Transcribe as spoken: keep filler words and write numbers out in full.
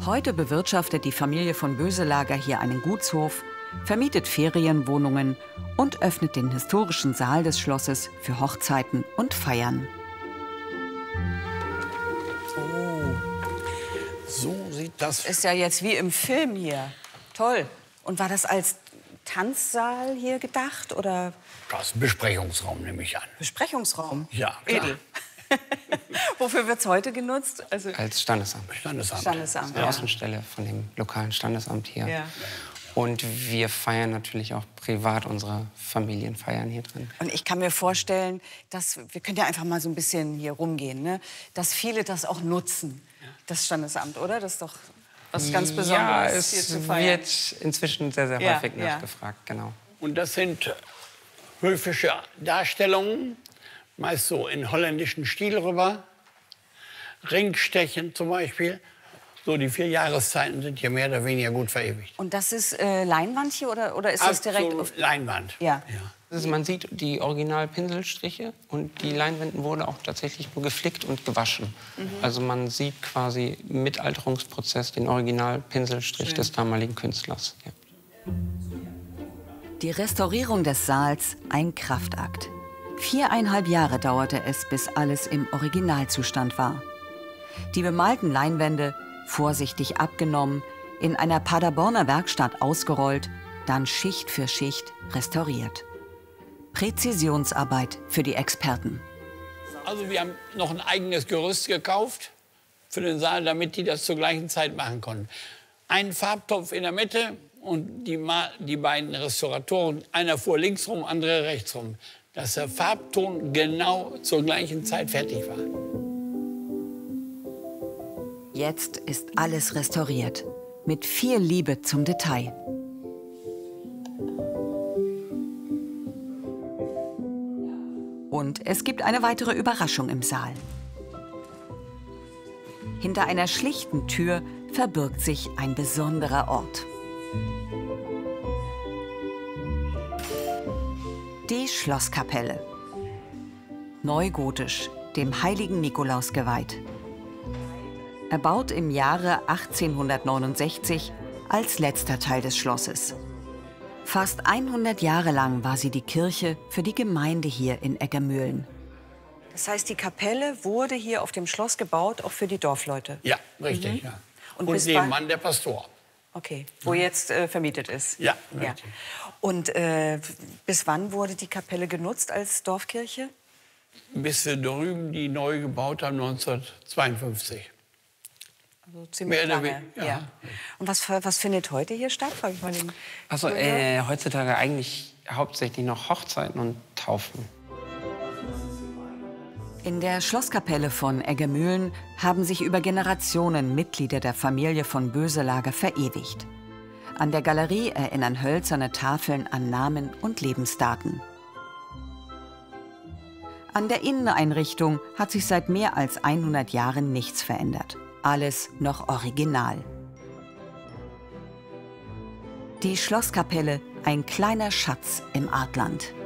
Heute bewirtschaftet die Familie von Böselager hier einen Gutshof, vermietet Ferienwohnungen und öffnet den historischen Saal des Schlosses für Hochzeiten und Feiern. Oh, so sieht das. Ist ja jetzt wie im Film hier. Toll. Und war das als Tanzsaal hier gedacht, oder? Das ist ein Besprechungsraum, nehme ich an. Besprechungsraum? Ja, klar. Edel. Wofür wird es heute genutzt? Also als Standesamt. Standesamt. Standesamt, Die ja. Außenstelle von dem lokalen Standesamt hier. Ja. Und wir feiern natürlich auch privat unsere Familienfeiern hier drin. Und ich kann mir vorstellen, dass, wir können ja einfach mal so ein bisschen hier rumgehen, ne? Dass viele das auch nutzen, das Standesamt, oder? Das ist doch was ganz Besonderes, ja, hier es zu feiern. wird inzwischen sehr, sehr Ja, häufig ja. nachgefragt, genau. Und das sind höfische Darstellungen, meist so in holländischen Stil rüber. Ringstechen zum Beispiel. So, die vier Jahreszeiten sind hier mehr oder weniger gut verewigt. Und das ist äh, Leinwand hier, oder, oder ist das direkt Absolut auf... Leinwand. Ja. Ja. Also man sieht die Original-Pinselstriche und die Leinwänden wurde auch tatsächlich nur geflickt und gewaschen. Mhm. Also man sieht quasi im Mitalterungsprozess den Original-Pinselstrich Schön. des damaligen Künstlers. Ja. Die Restaurierung des Saals, ein Kraftakt. Viereinhalb Jahre dauerte es, bis alles im Originalzustand war. Die bemalten Leinwände, vorsichtig abgenommen, in einer Paderborner Werkstatt ausgerollt, dann Schicht für Schicht restauriert. Präzisionsarbeit für die Experten. Also wir haben noch ein eigenes Gerüst gekauft für den Saal, damit die das zur gleichen Zeit machen konnten. Einen Farbtopf in der Mitte und die, die beiden Restauratoren, einer fuhr links rum, andere rechts rum, dass der Farbton genau zur gleichen Zeit fertig war. Jetzt ist alles restauriert, mit viel Liebe zum Detail. Und es gibt eine weitere Überraschung im Saal. Hinter einer schlichten Tür verbirgt sich ein besonderer Ort. Die Schlosskapelle. Neugotisch, dem heiligen Nikolaus geweiht. Erbaut im Jahre achtzehnhundertneunundsechzig als letzter Teil des Schlosses. Fast hundert Jahre lang war sie die Kirche für die Gemeinde hier in Eggermühlen. Das heißt, die Kapelle wurde hier auf dem Schloss gebaut, auch für die Dorfleute? Ja, richtig. Mhm. Ja. Und, Und bis nebenan der Pastor. Okay, wo jetzt äh, vermietet ist? Ja, ja. richtig. Und äh, bis wann wurde die Kapelle genutzt als Dorfkirche? Bis wir drüben die neu gebaut haben, neunzehnhundertzweiundfünfzig. Also ziemlich Mehr oder lange. we- ja. Ja. Und was, was findet heute hier statt? Frag ich mal den Also Zuhörer. äh, heutzutage eigentlich hauptsächlich noch Hochzeiten und Taufen. In der Schlosskapelle von Eggermühlen haben sich über Generationen Mitglieder der Familie von Böselager verewigt. An der Galerie erinnern hölzerne Tafeln an Namen und Lebensdaten. An der Inneneinrichtung hat sich seit mehr als hundert Jahren nichts verändert. Alles noch original. Die Schlosskapelle, ein kleiner Schatz im Artland.